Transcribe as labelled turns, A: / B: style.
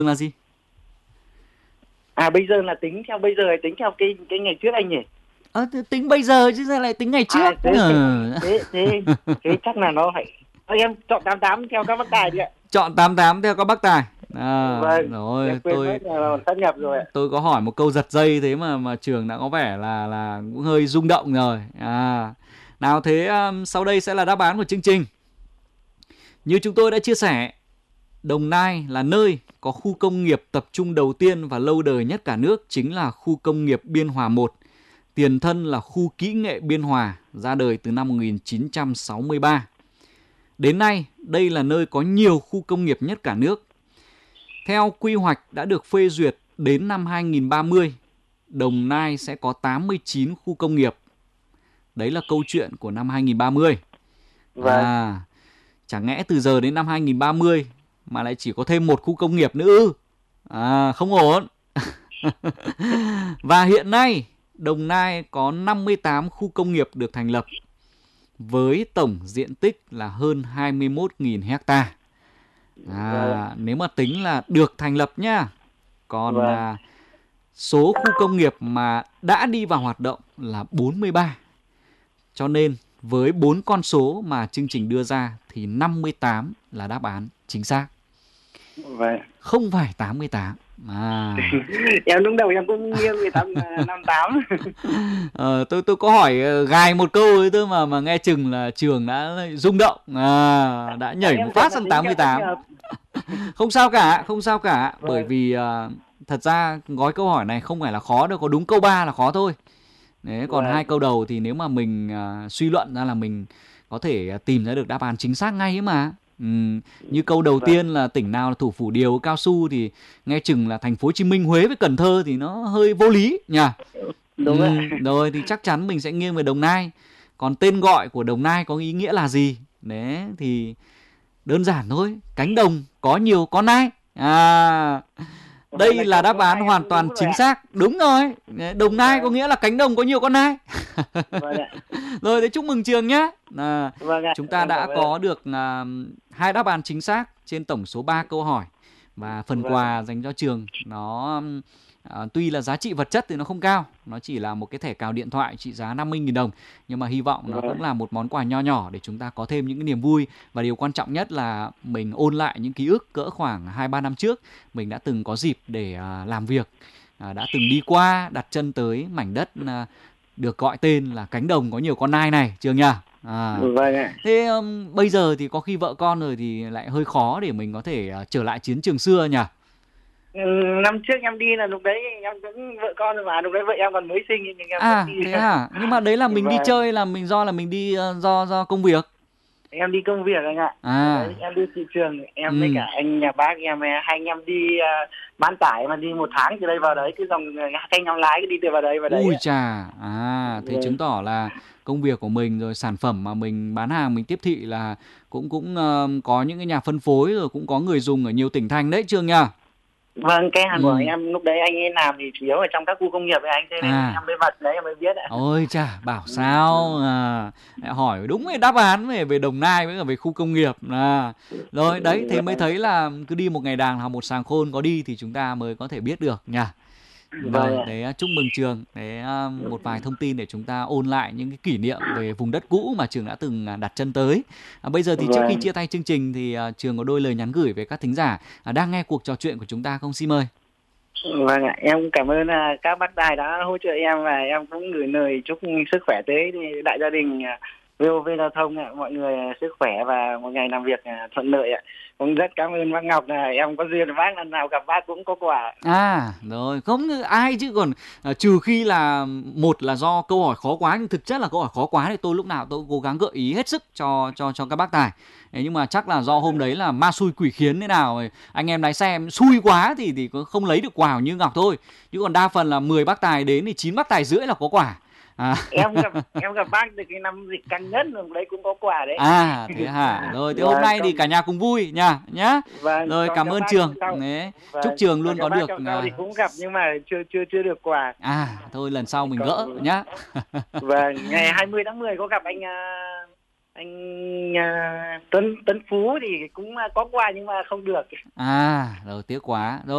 A: là gì?
B: Bây giờ là tính theo bây giờ hay tính theo cái ngày trước anh nhỉ?
A: Tính bây giờ chứ sao lại tính ngày trước?
B: Thế chắc là nó phải. Em chọn 88 theo các bác tài đi ạ.
A: Chọn 88 theo các bác tài.
B: Vâng, em
A: Rồi
B: quên mất là sáp nhập rồi ạ.
A: tôi có hỏi một câu giật dây thế mà Trường đã có vẻ là cũng hơi rung động rồi. Nào thế sau đây sẽ là đáp án của chương trình. Như chúng tôi đã chia sẻ, Đồng Nai là nơi có khu công nghiệp tập trung đầu tiên và lâu đời nhất cả nước, chính là khu công nghiệp Biên Hòa 1. Tiền thân là khu kỹ nghệ Biên Hòa, ra đời từ năm 1963. Đến nay, đây là nơi có nhiều khu công nghiệp nhất cả nước. Theo quy hoạch đã được phê duyệt đến năm 2030, Đồng Nai sẽ có 89 khu công nghiệp. Đấy là câu chuyện của năm 2030.
B: Vâng.
A: Chẳng lẽ từ giờ đến năm 2030 mà lại chỉ có thêm một khu công nghiệp nữa ư? Không ổn. Và hiện nay, Đồng Nai có 58 khu công nghiệp được thành lập với tổng diện tích là hơn 21.000 hectare. Nếu mà tính là được thành lập nhá. Còn số khu công nghiệp mà đã đi vào hoạt động là 43. Cho nên với 4 con số mà chương trình đưa ra thì 58 là đáp án chính xác. Không phải 88.
B: Em lúc đầu em cũng nghiêng về 58.
A: Tôi có hỏi gài một câu ấy thôi mà nghe chừng là Trường đã rung động, đã nhảy một phát sang 88. Không sao cả, bởi vì thật ra gói câu hỏi này không phải là khó đâu, có đúng câu 3 là khó thôi. Đấy, còn hai câu đầu thì nếu mà mình suy luận ra là mình có thể tìm ra được đáp án chính xác ngay ấy mà. Như câu đầu tiên là tỉnh nào là thủ phủ điều cao su thì nghe chừng là thành phố Hồ Chí Minh, Huế với Cần Thơ thì nó hơi vô lý nhỉ. Rồi thì chắc chắn mình sẽ nghiêng về Đồng Nai. Còn tên gọi của Đồng Nai có ý nghĩa là gì? Đấy thì đơn giản thôi, cánh đồng có nhiều con nai. Đây là đáp án hoàn toàn chính xác. Đúng rồi, Đồng Nai có nghĩa là cánh đồng có nhiều con nai. Rồi, thế chúc mừng Trường nhé. Chúng ta đã có được 2 đáp án chính xác trên tổng số 3 câu hỏi. Và phần quà dành cho Trường nó tuy là giá trị vật chất thì nó không cao, nó chỉ là một cái thẻ cào điện thoại trị giá 50.000 đồng. Nhưng mà hy vọng nó cũng là một món quà nho nhỏ để chúng ta có thêm những cái niềm vui. Và điều quan trọng nhất là mình ôn lại những ký ức cỡ khoảng 2-3 năm trước mình đã từng có dịp để làm việc, đã từng đi qua, đặt chân tới mảnh đất được gọi tên là cánh đồng có nhiều con nai này, Trường nhỉ? Thế bây giờ thì có khi vợ con rồi thì lại hơi khó để mình có thể trở lại chiến trường xưa nhỉ?
B: Năm trước em đi là lúc đấy em cũng vợ con rồi mà, lúc đấy vợ em còn mới sinh nhưng em vẫn đi.
A: Thế hả? Nhưng mà đấy là mình đi chơi là mình do mình đi do công việc.
B: Em đi công việc anh ạ. Đấy, em đi thị trường, em với cả anh nhà bác em, hai anh em đi bán tải mà đi 1 tháng từ đây vào đấy, cứ dòng thanh em lái cứ đi từ vào đấy.
A: Ui chà, thế chứng tỏ là công việc của mình rồi sản phẩm mà mình bán hàng mình tiếp thị là cũng có những cái nhà phân phối rồi cũng có người dùng ở nhiều tỉnh thành đấy Trường nhỉ?
B: Vâng, cái hàng của em lúc đấy anh ấy làm thì chủ yếu ở trong các khu công nghiệp ấy anh, thế nên em mới bật đấy em mới biết ạ.
A: Ôi chà, bảo sao hỏi đúng cái đáp án về Đồng Nai với cả về khu công nghiệp. Rồi đấy, thế mới thấy là cứ đi một ngày đàng học một sàng khôn, có đi thì chúng ta mới có thể biết được nhỉ. Rồi, đấy, chúc mừng Trường. Đấy, một vài thông tin để chúng ta ôn lại những cái kỷ niệm về vùng đất cũ mà Trường đã từng đặt chân tới. Bây giờ thì trước khi chia tay chương trình thì Trường có đôi lời nhắn gửi với các thính giả đang nghe cuộc trò chuyện của chúng ta không? Xin mời.
B: Vâng ạ, em cảm ơn các bác tài đã hỗ trợ em, và em cũng gửi lời chúc sức khỏe tới đại gia đình VOV Giao thông ạ, mọi người sức khỏe và một ngày làm việc thuận lợi ạ. Cũng rất cảm ơn bác Ngọc, là em có duyên bác, lần nào gặp bác cũng có quà.
A: Rồi, không ai chứ còn trừ khi là một là do câu hỏi khó quá, nhưng thực chất là câu hỏi khó quá thì tôi lúc nào tôi cố gắng gợi ý hết sức cho các bác tài. Nhưng mà chắc là do hôm đấy là ma xui quỷ khiến thế nào, anh em lái xe xui quá thì không lấy được quà như Ngọc thôi. Chứ còn đa phần là 10 bác tài đến thì 9 bác tài rưỡi là có quà.
B: Em gặp bác từ cái năm dịch căng nhất rồi, đấy cũng có quà đấy.
A: Thế hả? Rồi thì hôm nay thì cả nhà cùng vui nhá. Rồi, cảm ơn Trường. Chúc Trường luôn có được.
B: Thì cũng gặp nhưng mà chưa được quà.
A: Thôi lần sau mình gỡ nhá.
B: Và ngày 20 tháng 10 có gặp anh Tuấn Phú thì cũng có quà nhưng mà không được.
A: Rồi tiếc quá. Rồi